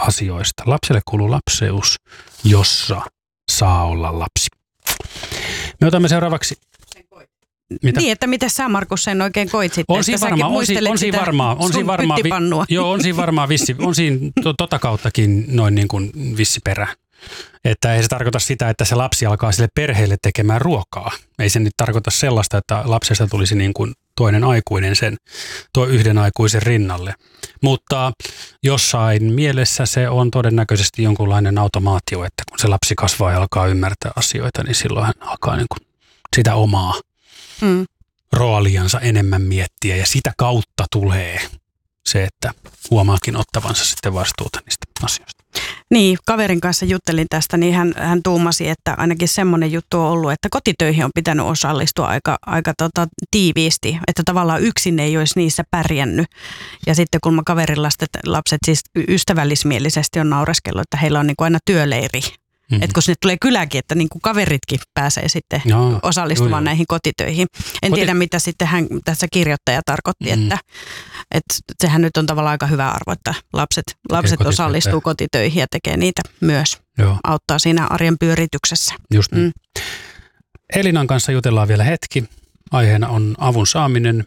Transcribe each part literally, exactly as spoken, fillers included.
asioista. Lapselle kuuluu lapseus, jossa saa olla lapsi. Me otamme seuraavaksi... Mitä? Niin, että miten sä, Markus, sen oikein koit sitten? On siinä varmaan, on siinä, on siinä varmaan, on siinä varmaan, vi, joo, on siinä varmaan vissi, on siinä to, tota kauttakin noin niin kuin vissi perä. Että ei se tarkoita sitä, että se lapsi alkaa sille perheelle tekemään ruokaa. Ei se nyt tarkoita sellaista, että lapsesta tulisi niin kuin toinen aikuinen sen, tuo yhden aikuisen rinnalle. Mutta jossain mielessä se on todennäköisesti jonkunlainen automaatio, että kun se lapsi kasvaa ja alkaa ymmärtää asioita, niin silloin hän alkaa niin kuin sitä omaa mm. rooliansa enemmän miettiä. Ja sitä kautta tulee se, että huomaakin ottavansa sitten vastuuta niistä asioista. Niin, kaverin kanssa juttelin tästä, niin hän, hän tuumasi, että ainakin semmoinen juttu on ollut, että kotitöihin on pitänyt osallistua aika, aika tota, tiiviisti, että tavallaan yksin ei olisi niissä pärjännyt. Ja sitten kun mä kaverin lapset, lapset siis ystävällismielisesti on naureskellut, että heillä on niin kuin aina työleiri. Mm-hmm. Että kun sinne tulee kyläkin, että niin kuin kaveritkin pääsee sitten no, osallistumaan joo, joo. näihin kotitöihin. En Koti... tiedä, mitä sitten hän tässä kirjoittaja tarkoitti, mm. että, että sehän nyt on tavallaan aika hyvä arvo, että lapset, lapset osallistuu kotitöihin ja tekee niitä myös. Joo. Auttaa siinä arjen pyörityksessä. Just niin. Mm. Elinan kanssa jutellaan vielä hetki. Aiheena on avun saaminen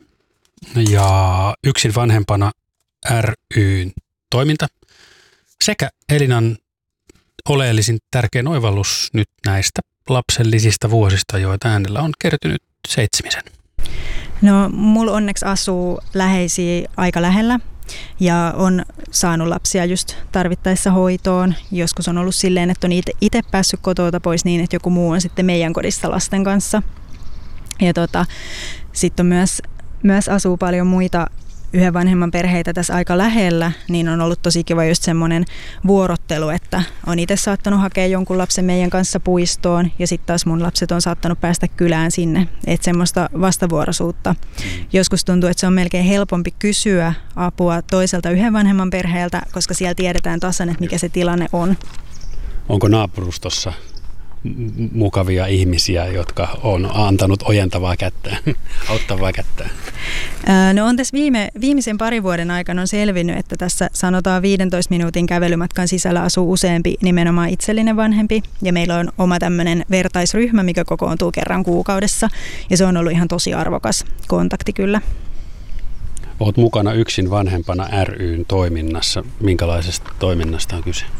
ja yksin vanhempana ry:n toiminta sekä Elinan oleellisin tärkein oivallus nyt näistä lapsellisista vuosista, joita hänellä on kertynyt seitsemisen. No, mulla onneksi asuu läheisiä aika lähellä ja on saanut lapsia just tarvittaessa hoitoon. Joskus on ollut silleen, että on itse päässyt kotota pois niin, että joku muu on sitten meidän kodissa lasten kanssa. Ja tota, sitten myös, myös asuu paljon muita yhden vanhemman perheitä tässä aika lähellä, niin on ollut tosi kiva just semmoinen vuorottelu, että on itse saattanut hakea jonkun lapsen meidän kanssa puistoon ja sitten taas mun lapset on saattanut päästä kylään sinne. Että semmoista vastavuoroisuutta. Joskus tuntuu, että se on melkein helpompi kysyä apua toiselta yhden vanhemman perheeltä, koska siellä tiedetään tasan, että mikä se tilanne on. Onko naapurustossa mukavia ihmisiä, jotka on antanut ojentavaa kättä, auttavaa kättä? No on tässä viime, viimeisen parin vuoden aikana on selvinnyt, että tässä sanotaan viidentoista minuutin kävelymatkan sisällä asuu useampi nimenomaan itsellinen vanhempi. Ja meillä on oma tämmöinen vertaisryhmä, mikä kokoontuu kerran kuukaudessa. Ja se on ollut ihan tosi arvokas kontakti kyllä. Olet mukana yksin vanhempana ry:n toiminnassa. Minkälaisesta toiminnasta on kyse?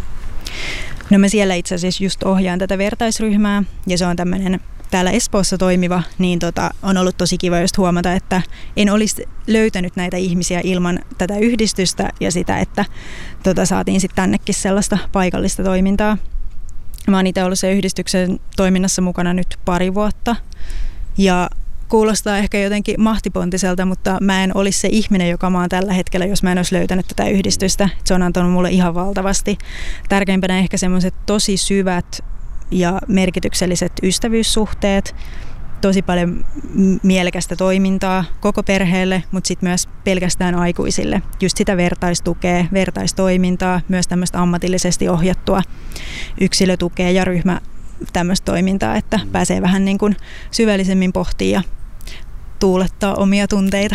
No mä siellä itse asiassa just ohjaan tätä vertaisryhmää ja se on tämmöinen täällä Espoossa toimiva, niin tota, on ollut tosi kiva just huomata, että en olisi löytänyt näitä ihmisiä ilman tätä yhdistystä ja sitä, että tota, saatiin sitten tännekin sellaista paikallista toimintaa. Mä oon itse ollut sen yhdistyksen toiminnassa mukana nyt pari vuotta ja kuulostaa ehkä jotenkin mahtipontiselta, mutta mä en olisi se ihminen, joka mä oon tällä hetkellä, jos mä en olisi löytänyt tätä yhdistystä. Se on antanut mulle ihan valtavasti. Tärkeimpänä ehkä semmoiset tosi syvät ja merkitykselliset ystävyyssuhteet, tosi paljon mielekästä toimintaa koko perheelle, mutta sitten myös pelkästään aikuisille. Just sitä vertaistukea, vertaistoimintaa, myös tämmöistä ammatillisesti ohjattua yksilötukea ja ryhmä tämmöistä toimintaa, että pääsee vähän niin kuin syvällisemmin pohtimaan ja tuulettaa omia tunteita.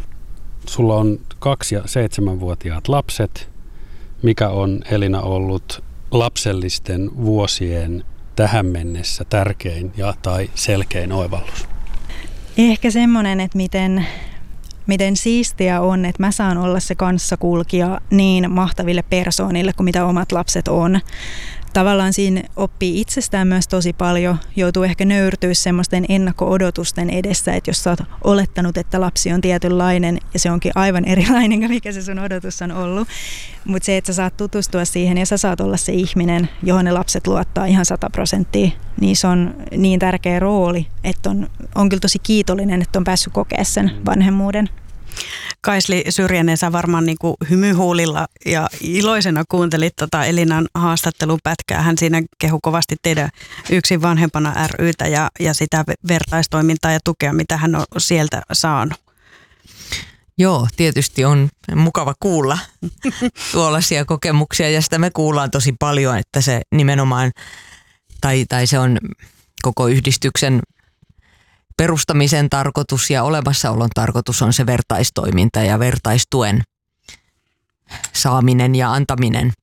Sulla on kaksi- ja seitsemänvuotiaat lapset. Mikä on, Elina, ollut lapsellisten vuosien tähän mennessä tärkein ja tai selkein oivallus? Ehkä semmoinen, että miten, miten siistiä on, että mä saan olla se kanssakulkija niin mahtaville persoonille kuin mitä omat lapset on. Tavallaan siinä oppii itsestään myös tosi paljon, joutuu ehkä nöyrtyä semmoisten ennakko-odotusten edessä, että jos sä oot olettanut, että lapsi on tietynlainen ja se onkin aivan erilainen, mikä se sun odotus on ollut. Mutta se, että sä saat tutustua siihen ja sä saat olla se ihminen, johon ne lapset luottaa ihan sata prosenttia, niin se on niin tärkeä rooli, että on, on kyllä tosi kiitollinen, että on päässyt kokea sen vanhemmuuden. Kaisli Syrjänen, sä varmaan niin kuin hymyhuulilla ja iloisena kuuntelit tota Elinan haastattelun pätkää. Hän siinä kehui kovasti teidän yksin vanhempana ry:tä ja, ja sitä vertaistoimintaa ja tukea, mitä hän on sieltä saanut. Joo, tietysti on mukava kuulla tuollaisia kokemuksia ja sitä me kuullaan tosi paljon, että se nimenomaan, tai, tai se on koko yhdistyksen perustamisen tarkoitus ja olemassaolon tarkoitus on se vertaistoiminta ja vertaistuen saaminen ja antaminen.